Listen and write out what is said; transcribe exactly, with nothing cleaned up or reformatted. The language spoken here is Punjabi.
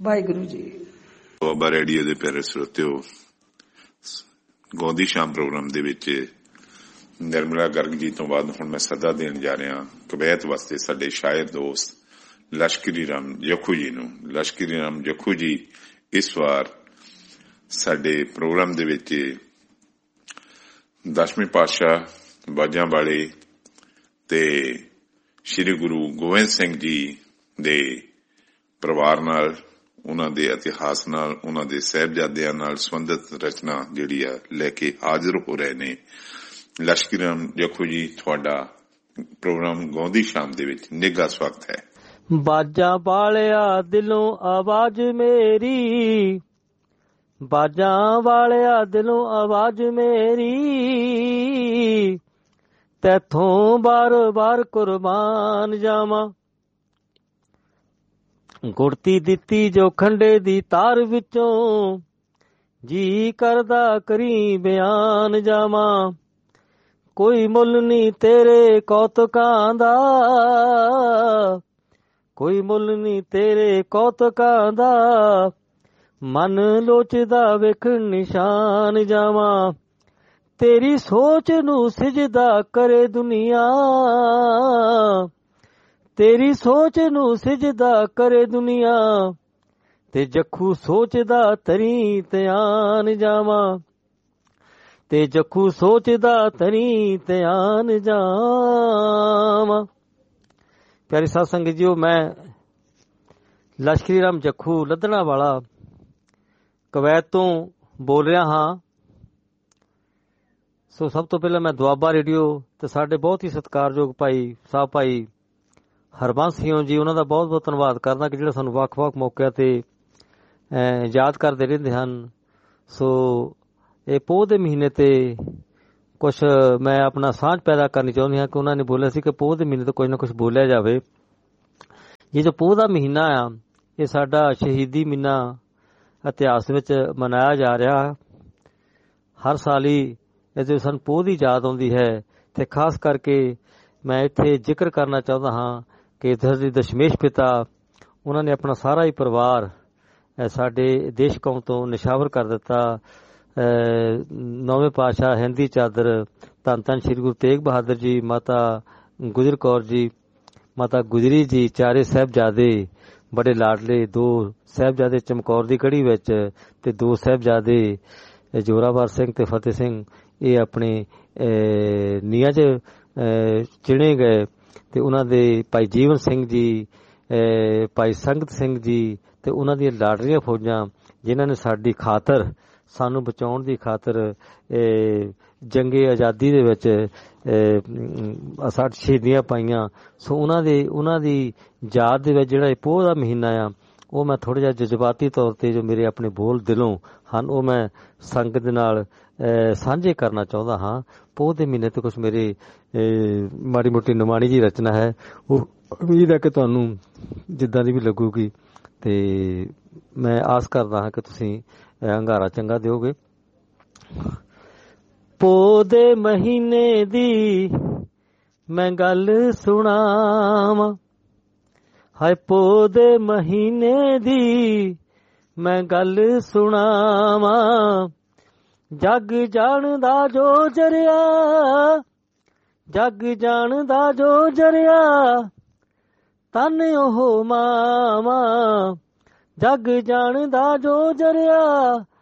ਵਾਹਿਗੁਰੂ ਜੀ। ਬਾਬਾ ਰੇਡੀਓ ਦੇ ਪਿਆਰੇ ਸਰੋਤਿਓ, ਗਾਉਂਦੀ ਸ਼ਾਮ ਪ੍ਰੋਗਰਾਮ ਦੇ ਵਿੱਚ ਨਿਰਮਲਾ ਗਰਗ ਜੀ ਤੋਂ ਬਾਅਦ ਹੁਣ ਮੈਂ ਸੱਦਾ ਦੇਣ ਜਾ ਰਿਹਾ ਕਵੈਤ ਵਾਸਤੇ ਸਾਡੇ ਸ਼ਾਇਰ ਦੋਸਤ ਲਸ਼ਕਰੀ ਰਾਮ ਜੱਖੂ ਜੀ ਨੂੰ। ਲਸ਼ਕਰੀ ਰਾਮ ਜੱਖੂ ਜੀ ਇਸ ਵਾਰ ਸਾਡੇ ਪ੍ਰੋਗਰਾਮ ਦੇ ਵਿੱਚ ਦਸਵੇਂ ਪਾਤਸ਼ਾਹ ਬਾਜਾਂ ਵਾਲੇ ਤੇ ਸ਼੍ਰੀ ਗੁਰੂ ਗੋਬਿੰਦ ਸਿੰਘ ਜੀ ਦੇ ਪਰਿਵਾਰ ਨਾਲ, ਉਹਨਾਂ ਦੇ ਇਤਿਹਾਸ ਨਾਲ, ਉਹਨਾਂ ਦੇ ਸਾਹਿਬਜ਼ਾਦਿਆਂ ਨਾਲ ਸੰਬੰਧਿਤ ਰਚਨਾ ਜਿਹੜੀ ਆ ਲੈ ਕੇ ਹਾਜ਼ਰ ਹੋ ਰਹੇ ਨੇ। ਲਸ਼ਕਰੀ ਰਾਮ ਜੱਖੂ ਜੀ, ਤੁਹਾਡਾ ਪ੍ਰੋਗਰਾਮ ਗਾਉਂਦੀ ਸ਼ਾਮ ਦੇ ਵਿੱਚ ਨਿੱਘਾ ਸਵਾਗਤ ਹੈ। ਬਾਜਾਂ ਵਾਲਿਆ ਦਿਲੋਂ ਆਵਾਜ਼ ਮੇਰੀ, ਬਾਜਾਂ ਵਾਲਿਆ ਦਿਲੋਂ ਆਵਾਜ਼ ਮੇਰੀ, ਤੈਥੋਂ ਬਾਰ ਬਾਰ ਕੁਰਬਾਨ ਜਾਵਾਂ। ਗੁੜਤੀ ਦਿੱਤੀ ਜੋ ਖੰਡੇ ਦੀ ਤਾਰ ਵਿੱਚੋਂ, ਜੀ ਕਰਦਾ ਕਰੀ ਬਿਆਨ ਜਾਵਾਂ। ਕੋਈ ਮੁੱਲ ਨੀ ਤੇਰੇ ਕੌਤਕਾਂ ਦਾ, ਕੋਈ ਮੁੱਲ ਨੀ ਤੇਰੇ ਕੌਤਕਾਂ ਦਾ, ਮਨ ਲੋਚਦਾ ਵੇਖਣ ਨਿਸ਼ਾਨ ਜਾਵਾਂ। ਤੇਰੀ ਸੋਚ ਨੂੰ ਸਿਜਦਾ ਕਰੇ ਦੁਨੀਆ, ਤੇਰੀ ਸੋਚ ਨੂੰ ਸਿਜਦਾ ਕਰੇ ਦੁਨੀਆ, ਤੇ ਜੱਖੂ ਸੋਚਦਾ ਤਰੀ ਧਿਆਨ ਜਾਵਾਂ, ਤੇ ਜੱਖੂ ਸੋਚਦਾ ਤਰੀ ਧਿਆਨ ਜਾਵਾਂ। ਪਿਆਰੀ ਸਾਧ ਸੰਗਤ ਜੀਓ, ਮੈਂ ਲਸ਼ਕਰੀ ਰਾਮ ਜੱਖੂ ਲੱਧਣਾ ਵਾਲਾ ਕਵੈਤ ਤੋਂ ਬੋਲ ਰਿਹਾ ਹਾਂ। ਸੋ ਸਭ ਤੋਂ ਪਹਿਲਾਂ ਮੈਂ ਦੁਆਬਾ ਰੇਡੀਓ ਤੇ ਸਾਡੇ ਬਹੁਤ ਹੀ ਸਤਿਕਾਰਯੋਗ ਭਾਈ ਸਾਹਿਬ ਭਾਈ ਹਰਬੰਸ ਸਿੰਘ ਜੀ, ਉਹਨਾਂ ਦਾ ਬਹੁਤ ਬਹੁਤ ਧੰਨਵਾਦ ਕਰਦਾ ਕਿ ਜਿਹੜਾ ਸਾਨੂੰ ਵੱਖ ਵੱਖ ਮੌਕਿਆਂ ਤੇ ਯਾਦ ਕਰਦੇ ਰਹਿੰਦੇ ਹਨ। ਸੋ ਇਹ ਪੋਹ ਦੇ ਮਹੀਨੇ ਤੇ ਕੁਛ ਮੈਂ ਆਪਣਾ ਸਾਂਝ ਪੈਦਾ ਕਰਨੀ ਚਾਹੁੰਦੀ ਹਾਂ ਕਿ ਉਹਨਾਂ ਨੇ ਬੋਲਿਆ ਸੀ ਕਿ ਪੋਹ ਦੇ ਮਹੀਨੇ ਤੋਂ ਕੁਝ ਨਾ ਕੁਛ ਬੋਲਿਆ ਜਾਵੇ। ਇਹ ਜੋ ਪੋਹ ਦਾ ਮਹੀਨਾ ਆ, ਇਹ ਸਾਡਾ ਸ਼ਹੀਦੀ ਮਹੀਨਾ ਇਤਿਹਾਸ ਵਿੱਚ ਮਨਾਇਆ ਜਾ ਰਿਹਾ। ਹਰ ਸਾਲ ਹੀ ਇਹਦੇ ਸਾਨੂੰ ਪੋਹ ਦੀ ਯਾਦ ਆਉਂਦੀ ਹੈ ਤੇ ਖਾਸ ਕਰਕੇ ਮੈਂ ਇੱਥੇ ਜ਼ਿਕਰ ਕਰਨਾ ਚਾਹੁੰਦਾ ਹਾਂ ਕਿ ਧਰਤੀ ਦਸ਼ਮੇਸ਼ ਪਿਤਾ, ਉਹਨਾਂ ਨੇ ਆਪਣਾ ਸਾਰਾ ਹੀ ਪਰਿਵਾਰ ਸਾਡੇ ਦੇਸ਼ ਕੌਮ ਤੋਂ ਨਿਸ਼ਾਵਰ ਕਰ ਦਿੱਤਾ। ਨੌਵੇਂ ਪਾਤਸ਼ਾਹ ਹਿੰਦੀ ਚਾਦਰ ਧੰਨ ਧੰਨ ਸ਼੍ਰੀ ਗੁਰੂ ਤੇਗ ਬਹਾਦਰ ਜੀ, ਮਾਤਾ ਗੁਜਰ ਕੌਰ ਜੀ, ਮਾਤਾ ਗੁਜਰੀ ਜੀ, ਚਾਰੇ ਸਾਹਿਬਜ਼ਾਦੇ ਬੜੇ ਲਾਡਲੇ, ਦੋ ਸਾਹਿਬਜ਼ਾਦੇ ਚਮਕੌਰ ਦੀ ਕੜੀ ਵਿੱਚ ਤੇ ਦੋ ਸਾਹਿਬਜ਼ਾਦੇ ਜ਼ੋਰਾਵਰ ਸਿੰਘ ਤੇ ਫਤਿਹ ਸਿੰਘ, ਇਹ ਆਪਣੇ ਨੀਹਾਂ 'ਚ ਚਿਣੇ ਗਏ। ਤੇ ਉਹਨਾਂ ਦੇ ਭਾਈ ਜੀਵਨ ਸਿੰਘ ਜੀ, ਭਾਈ ਸੰਗਤ ਸਿੰਘ ਜੀ ਤੇ ਉਹਨਾਂ ਦੀਆਂ ਲਾਡਲੀਆਂ ਫੌਜਾਂ, ਜਿਨ੍ਹਾਂ ਨੇ ਸਾਡੀ ਖਾਤਰ, ਸਾਨੂੰ ਬਚਾਉਣ ਦੀ ਖਾਤਰ ਜੰਗੇ ਆਜ਼ਾਦੀ ਦੇ ਵਿੱਚ ਸਾਡ ਸ਼ਹੀਦੀਆਂ ਪਾਈਆਂ। ਸੋ ਉਹਨਾਂ ਦੇ ਉਹਨਾਂ ਦੀ ਯਾਦ ਦੇ ਵਿੱਚ ਜਿਹੜਾ ਇਹ ਪੋਹ ਦਾ ਮਹੀਨਾ ਆ, ਉਹ ਮੈਂ ਥੋੜ੍ਹਾ ਜਿਹਾ ਜਜ਼ਬਾਤੀ ਤੌਰ 'ਤੇ ਜੋ ਮੇਰੇ ਆਪਣੇ ਬੋਲ ਦਿਲੋਂ ਹਨ, ਉਹ ਮੈਂ ਸੰਗਤ ਦੇ ਨਾਲ ਸਾਂਝੇ ਕਰਨਾ ਚਾਹੁੰਦਾ ਹਾਂ। ਪੋਹ ਦੇ ਮਹੀਨੇ 'ਤੇ ਕੁਛ ਮੇਰੇ ਮਾੜੀ ਮੋਟੀ ਨਿਮਾਣੀ ਜਿਹੀ ਰਚਨਾ ਹੈ, ਉਹ ਉਮੀਦ ਹੈ ਕਿ ਤੁਹਾਨੂੰ ਜਿੱਦਾਂ ਦੀ ਵੀ ਲੱਗੂਗੀ, ਅਤੇ ਮੈਂ ਆਸ ਕਰਦਾ ਹਾਂ ਕਿ ਤੁਸੀਂ ਹੰਗਾਰਾ ਚੰਗਾ ਦਿਓਗੇ। ਪੋਹ ਦੇ ਮਹੀਨੇ ਦੀ ਮੈਂ ਗੱਲ ਸੁਣਾਵਾਂ, ਹਾਏ ਪੋਹ ਦੇ ਮਹੀਨੇ ਦੀ ਮੈਂ ਗੱਲ ਸੁਣਾਵਾਂ। ਜੱਗ ਜਾਣਦਾ ਜੋ ਜਰਿਆ, ਜੱਗ ਜਾਣਦਾ ਜੋ ਜਰਿਆ, ਤਨ ਉਹ ਮਾਵਾਂ। ਜੱਗ ਜਾਣਦਾ ਜੋ ਜਰਿਆ,